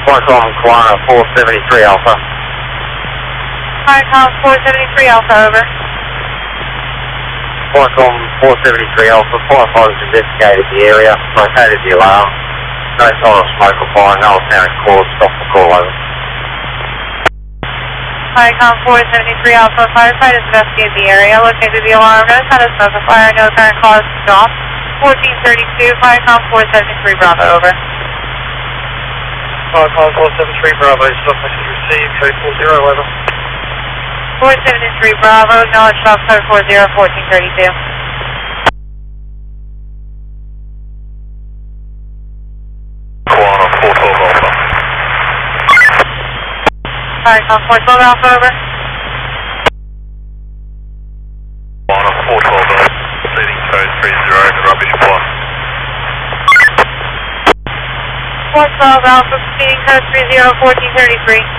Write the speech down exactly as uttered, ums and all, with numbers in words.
Qualcomm Kwana four seventy-three Alpha. Qualcomm four seventy-three Alpha, over. Qualcomm four seventy-three Alpha, firefighters investigated the area, located the alarm. No sign of smoke or fire, no apparent cause, stop the call, over. Qualcomm four seventy-three Alpha, firefighters investigated the area, located the alarm, no sign of smoke or fire, no apparent cause, stop. fourteen thirty-two, Qualcomm four seventy-three Bravo, over. Qualcomm four seventy-three Bravo, stop message received, code four zero, over. four seventy-three Bravo, acknowledge stop code four zero, fourteen thirty-two. Qualcomm four twelve Alpha. Qualcomm four twelve Alpha, over. Qualcomm four twelve Alpha, leading code three zero, rubbish one. four twelve Alpha, proceeding code three zero, fourteen thirty-three.